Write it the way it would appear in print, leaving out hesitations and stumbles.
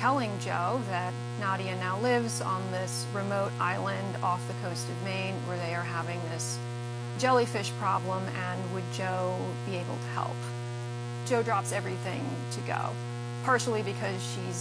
telling Joe that Nadia now lives on this remote island off the coast of Maine where they are having this jellyfish problem, and would Joe be able to help? Joe drops everything to go, partially because she's